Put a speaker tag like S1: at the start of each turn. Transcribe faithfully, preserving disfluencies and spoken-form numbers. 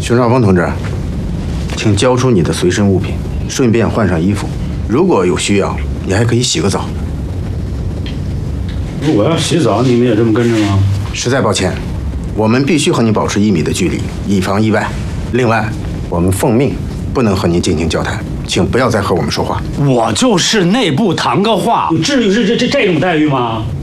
S1: 熊兆峰同志，请交出你的随身物品，顺便换上衣服。如果有需要，你还可以洗个澡。
S2: 如果要洗澡，你们也这么跟着吗？
S1: 实在抱歉，我们必须和你保持一米的距离，以防意外。另外，我们奉命不能和您进行交谈，请不要再和我们说话。
S2: 我就是内部谈个话，至于是这这这种待遇吗？